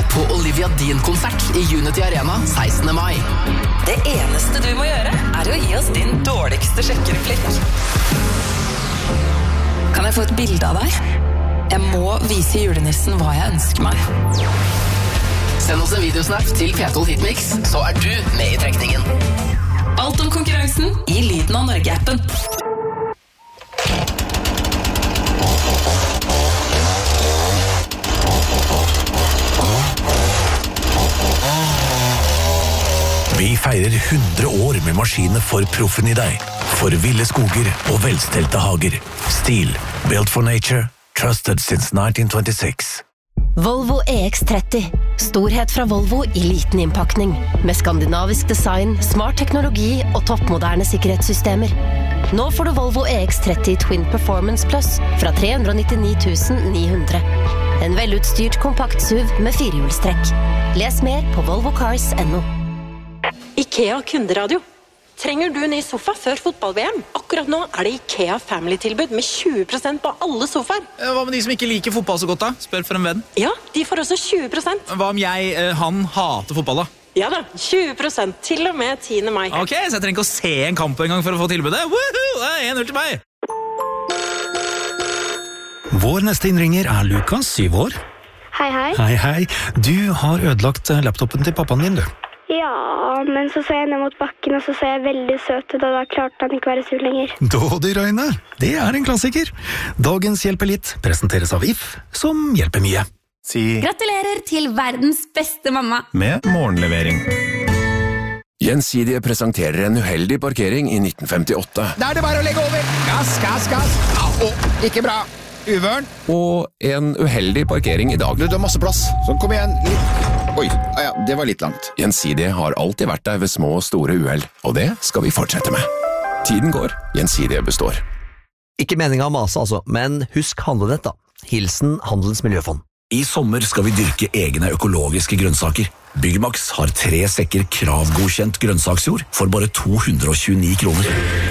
på Olivia Dean-konsert I Unity Arena 16. mai. Det eneste du må gjøre å gi oss din dårligste sjekkereplikk. Kan jeg få et bilde av deg? Jeg må vise julenissen hva jeg ønsker meg. Send oss en videosnap til P12 Hitmix, så du med I trekningen. Alt om konkurransen I Lyden av Norge-appen. Vi feirer 100 år med maskinene for proffen I deg. For ville skoger og velstelte hager. Stil, built for nature, trusted since 1926. Volvo EX30. Storhet fra Volvo I liten innpakning. Med skandinavisk design, smart teknologi og toppmoderne sikkerhetssystemer. Nå får du Volvo EX30 Twin Performance Plus fra 399 900. En velutstyrt kompakt SUV med firehjulstrekk. Les mer på volvocars.no. IKEA kunderadio. Trenger du ny sofa før fotball-VM? Akkurat nå det IKEA Family-tilbud med 20% på alle sofaer. Hva med de som ikke liker fotball så godt da? Spør for en venn. Ja, de får også 20%. Hva om han hater fotball da? Ja da, 20% til og med 10. mai. Ok, så jeg trenger ikke å se en kamp en gang for å få tilbudet. Woohoo! Det 1-0 til meg! Vår neste innringer Lukas, 7 år. Hei, hei. Hei, hei. Du har ødelagt laptopen til pappaen din, du. Ja, men så ser jeg ned mot bakken, og så ser jeg veldig søt ut, og da klarte han ikke være sur lenger. Dådig, Røyne. Det en klassiker. Dagens Hjelper litt presenteres av If, som hjelper mye. Gratulerer til verdens beste mamma. Med morgenlevering. Gjensidige presenterer en uheldig parkering I 1958. Da det bare å legge over. Gass, gass, gass. Ikke bra. Uvørn. Og en uheldig parkering I dag. Du har masse plass. Så kom igjen. Oi, ja, det var litt langt. Gjensidige har alltid vært der ved små og store uheld, og det skal vi fortsette med. Tiden går, Gjensidige består. Ikke meningen å mase altså, men husk handlenett da. Hilsen Handelens Miljøfond. I sommer skal vi dyrke egne økologiske grønnsaker. Byggmax har 3 sekker kravgodkjent grønnsaksjord for bare 229 kroner.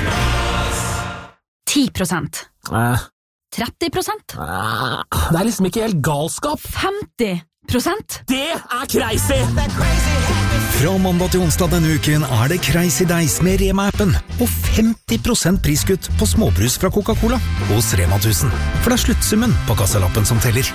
10%. 30%. Det liksom ikke helt galskap. 50%. Det crazy! Fra mandag til onsdag denne uken det Crazy Days med Rema-appen og 50% priskutt på småbrus fra Coca-Cola hos Rema 1000. For det sluttsummen på kassalappen som teller.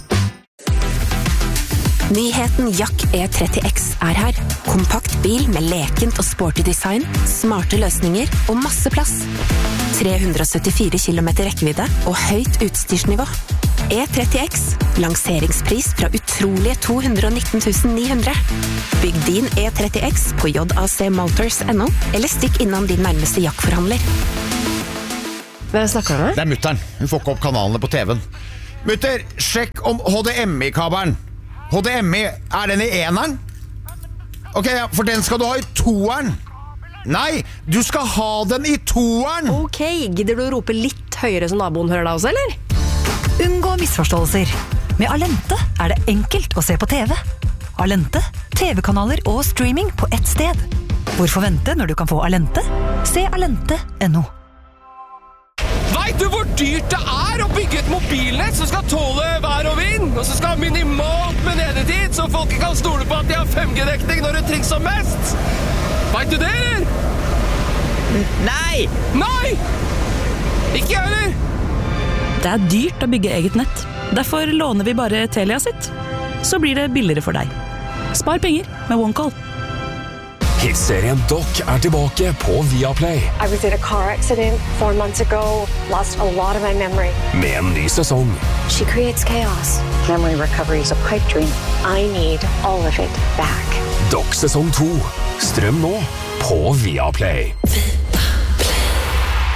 Nyheten Jack E30X her. Kompakt bil med lekent og sporty design, smarte løsninger og masse plass. 374 kilometer rekkevidde og høyt utstyrsnivå. E30X, lanseringspris fra utrolige 219 900. Bygg din E30X på jacmotors.no, eller stikk innom din nærmeste Jack-forhandler. Hvem snakker du med? Det mutteren. Hun får ikke opp kanalene på TV-en. Mutter, sjekk om HDMI-kabelen. HDMI, den I 1-eren? Ok, ja, for den skal du ha I 2-eren. Nei, du skal ha den I 2-eren. Ok, gidder du å rope litt høyere så naboen hører deg også, eller? Unngå misforståelser. Med Alente det enkelt å se på TV. Alente, TV-kanaler og streaming på ett sted. Hvorfor vente når du kan få Alente? Se alente.no. Vet du hvor dyrt det å bygge et mobilnett som skal tåle vær og vind, og som skal ha minimalt med nedetid, så folk kan stole på at de har 5G-dekning når det trengs som mest? Vet du det, eller? Nei! Nei! Ikke jeg, eller? Det dyrt å bygge eget nett. Derfor låner vi bare Telia sitt. Så blir det billigere for deg. Spar penger med OneCall. Hitserien Doc tilbake på Viaplay. I was in a car accident 4 months ago. Lost a lot of my memory. Med en ny sesong. She creates chaos. Memory recovery is a pipe dream. I need all of it back. Doc sesong 2. Strøm nå på Viaplay.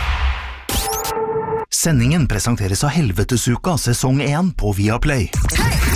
Sendingen presenteres av Helvetesuka sesong 1 på Viaplay.